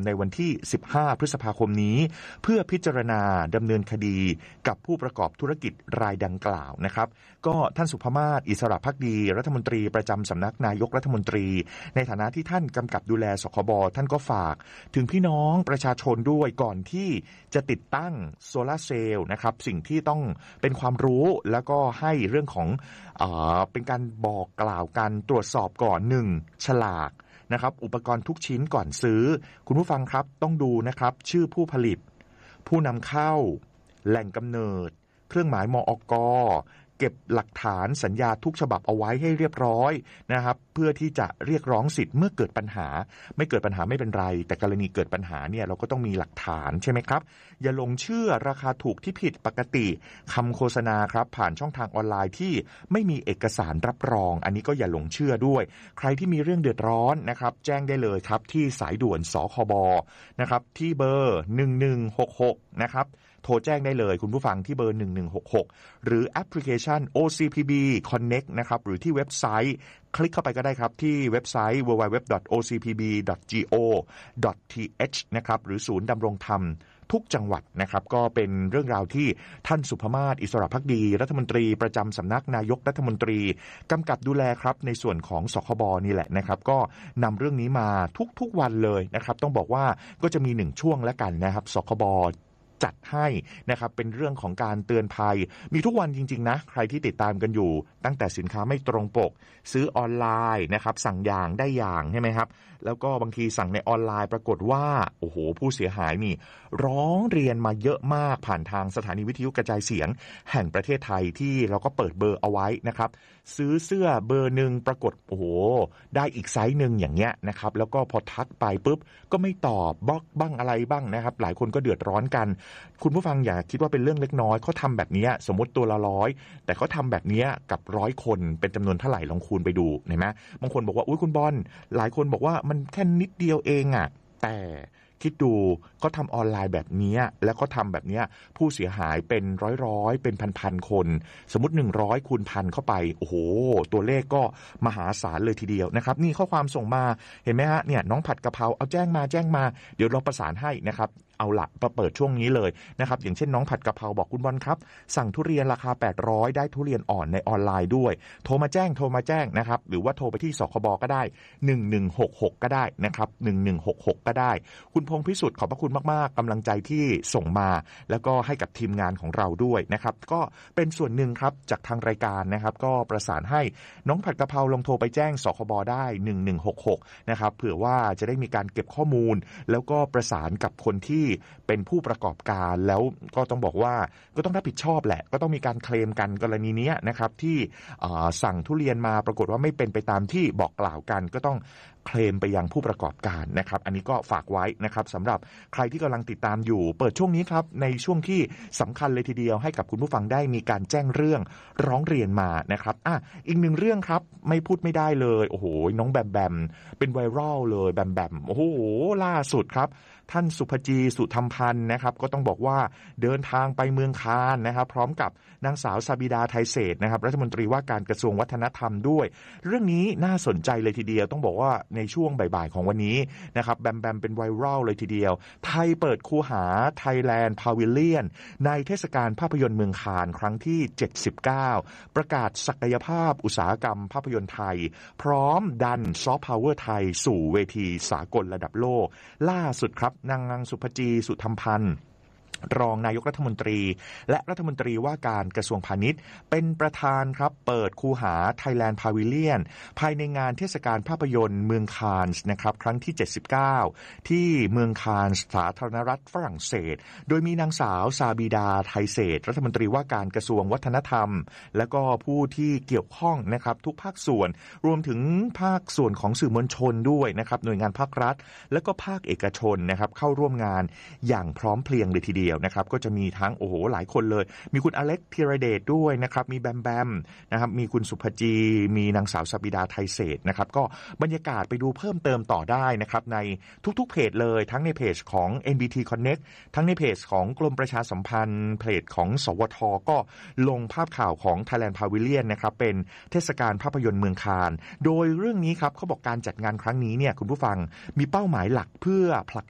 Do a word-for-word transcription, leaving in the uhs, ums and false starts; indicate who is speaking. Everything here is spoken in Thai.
Speaker 1: ในวันที่สิบห้าพฤษภาคมนี้เพื่อพิจารณาดำเนินคดีกับผู้ประกอบธุรกิจรายดังกล่าวนะครับก็ท่านสุภมาศอิสระภักดีรัฐมนตรีประจำสำนักนายกรัฐมนตรีในฐานะที่ท่านกำกับดูแลสคบท่านก็ฝากถึงพี่น้องประชาชนด้วยก่อนที่จะติดตั้งโซลาร์เซลล์นะครับสิ่งที่ต้องเป็นความรู้แล้วก็ให้เรื่องของเอ่อเป็นการบอกกล่าวกันตรวจสอบก่อนหนึ่งฉลากนะครับอุปกรณ์ทุกชิ้นก่อนซื้อคุณผู้ฟังครับต้องดูนะครับชื่อผู้ผลิตผู้นำเข้าแหล่งกำเนิดเครื่องหมายมอก.เก็บหลักฐานสัญญาทุกฉบับเอาไว้ให้เรียบร้อยนะครับเพื่อที่จะเรียกร้องสิทธิ์เมื่อเกิดปัญหาไม่เกิดปัญหาไม่เป็นไรแต่กรณีเกิดปัญหาเนี่ยเราก็ต้องมีหลักฐานใช่ไหมครับอย่าหลงเชื่อราคาถูกที่ผิดปกติคำโฆษณาครับผ่านช่องทางออนไลน์ที่ไม่มีเอกสารรับรองอันนี้ก็อย่าหลงเชื่อด้วยใครที่มีเรื่องเดือดร้อนนะครับแจ้งได้เลยครับที่สายด่วนสคบนะครับที่เบอร์หนึ่งหนึ่งหกหกนะครับโทรแจ้งได้เลยคุณผู้ฟังที่เบอร์หนึ่งหนึ่งหกหกหรือแอปพลิเคชัน โอ ซี พี บี Connect นะครับหรือที่เว็บไซต์คลิกเข้าไปก็ได้ครับที่เว็บไซต์ ดับเบิลยู ดับเบิลยู ดับเบิลยู ดอท โอ ซี พี บี ดอท จี โอ ดอท ที เอช นะครับหรือศูนย์ดำรงธรรมทุกจังหวัดนะครับก็เป็นเรื่องราวที่ท่านสุภมาศอิสระภักดีรัฐมนตรีประจำสำนักนายกรัฐมนตรีกำกับดูแลครับในส่วนของสคบนี่แหละนะครับก็นำเรื่องนี้มาทุกๆวันเลยนะครับต้องบอกว่าก็จะมีหนึ่งช่วงแล้วกันนะครับสคบจัดให้นะครับเป็นเรื่องของการเตือนภัยมีทุกวันจริงๆนะใครที่ติดตามกันอยู่ตั้งแต่สินค้าไม่ตรงปกซื้อออนไลน์นะครับสั่งอย่างได้อย่างใช่ไหมครับแล้วก็บางทีสั่งในออนไลน์ปรากฏว่าโอ้โหผู้เสียหายนี่ร้องเรียนมาเยอะมากผ่านทางสถานีวิทยุกระจายเสียงแห่งประเทศไทยที่เราก็เปิดเบอร์เอาไว้นะครับซื้อเสื้อเบอร์นึงปรากฏโอ้โหได้อีกไซส์นึงอย่างเงี้ยนะครับแล้วก็พอทักไปปุ๊บก็ไม่ตอบบล็อกบ้างอะไรบ้างนะครับหลายคนก็เดือดร้อนกันคุณผู้ฟังอย่าคิดว่าเป็นเรื่องเล็กน้อยเขาทำแบบนี้สมมติตัวละร้อยแต่เขาทำแบบนี้กับร้อยคนเป็นจำนวนเท่าไหร่ลองคูณไปดูเห็นไหมบางคนบอกว่าอุ้ยคุณบอลหลายคนบอกว่ามันแค่นิดเดียวเองอ่ะแต่คิดดูก็ทำออนไลน์แบบนี้แล้วก็ทำแบบนี้ผู้เสียหายเป็นร้อยๆเป็นพันๆคนสมมติหนึ่งร้อยคูณพันเข้าไปโอ้โหตัวเลขก็มหาศาลเลยทีเดียวนะครับนี่ข้อความส่งมาเห็นไหมฮะเนี่ยน้องผัดกะเพราเอาแจ้งมาแจ้งมาเดี๋ยวเราประสานให้นะครับเอาละมาเปิดช่วงนี้เลยนะครับอย่างเช่นน้องผัดกะเพราบอกคุณบอลครับสั่งทุเรียนราคาแปดร้อยได้ทุเรียนอ่อนในออนไลน์ด้วยโทรมาแจ้งโทรมาแจ้งนะครับหรือว่าโทรไปที่สคบก็ได้หนึ่งหนึ่งหกหกก็ได้นะครับหนึ่งหนึ่งหกหกก็ได้คุณพงษ์พิสุทธิ์ขอบพระคุณมากๆกำลังใจที่ส่งมาแล้วก็ให้กับทีมงานของเราด้วยนะครับก็เป็นส่วนหนึ่งครับจากทางรายการนะครับก็ประสานให้น้องผัดกะเพราลองโทรไปแจ้งสคบได้หนึ่งหนึ่งหกหกนะครับเผื่อว่าจะได้มีการเก็บข้อมูลแล้วก็ประสานกับคนที่เป็นผู้ประกอบการแล้วก็ต้องบอกว่าก็ต้องรับผิดชอบแหละก็ต้องมีการเคลมกันกรณีนี้นะครับที่สั่งทุเรียนมาปรากฏว่าไม่เป็นไปตามที่บอกกล่าวกันก็ต้องเคลมไปยังผู้ประกอบการนะครับอันนี้ก็ฝากไว้นะครับสำหรับใครที่กำลังติดตามอยู่เปิดช่วงนี้ครับในช่วงที่สำคัญเลยทีเดียวให้กับคุณผู้ฟังได้มีการแจ้งเรื่องร้องเรียนมานะครับอ่ะอีกหนึ่งเรื่องครับไม่พูดไม่ได้เลยโอ้โหน้องแบมแบมเป็นไวรัลเลยแบมแบมโอ้โหล่าสุดครับท่านสุภจีสุธรรมพันธ์นะครับก็ต้องบอกว่าเดินทางไปเมืองคานนะครับพร้อมกับนางสาวซาบิดาไทยเศรษฐ์นะครับรัฐมนตรีว่าการกระทรวงวัฒนธรรมด้วยเรื่องนี้น่าสนใจเลยทีเดียวต้องบอกว่าในช่วงบ่ายๆของวันนี้นะครับแบมแบมเป็นไวรัลเลยทีเดียวไทยเปิดคูหา Thailand Pavilion ในเทศกาลภาพยนตร์เมืองคานครั้งที่เจ็ดสิบเก้าประกาศศักยภาพอุตสาหกรรมภาพยนตร์ไทยพร้อมดันซอฟต์พาวเวอร์ไทยสู่เวทีสากลระดับโลกล่าสุดครับนางนางสุภจีสุธรรมพันธ์รองนายกรัฐมนตรีและรัฐมนตรีว่าการกระทรวงพาณิชย์เป็นประธานครับเปิดคูหา Thailand Pavilion ภายในงานเทศกาลภาพยนตร์เมืองคานส์นะครับครั้งที่เจ็ดสิบเก้าที่เมืองคานส์สาธารณรัฐฝรั่งเศสโดยมีนางสาวซาบิดาไทยเศรษฐ์รัฐมนตรีว่าการกระทรวงวัฒนธรรมและก็ผู้ที่เกี่ยวข้องนะครับทุกภาคส่วนรวมถึงภาคส่วนของสื่อมวลชนด้วยนะครับหน่วยงานภาครัฐและก็ภาคเอกชนนะครับเข้าร่วมงานอย่างพร้อมเพรียงเลยทีเดียวนะครับก็จะมีทั้งโอ้โหหลายคนเลยมีคุณอเล็กธีรเดชด้วยนะครับมีแบมแบมนะครับมีคุณสุภจีมีนางสาวซาบิดาไทยเศรษฐ์นะครับก็บรรยากาศไปดูเพิ่มเติมต่อได้นะครับในทุกๆเพจเลยทั้งในเพจของ เอ็น บี ที Connect ทั้งในเพจของกรมประชาสัมพันธ์เพจของสวทก็ลงภาพข่าวของ Thailand Pavilion นะครับเป็นเทศกาลภาพยนตร์เมืองคานโดยเรื่องนี้ครับเขาบอกการจัดงานครั้งนี้เนี่ยคุณผู้ฟังมีเป้าหมายหลักเพื่อผลัก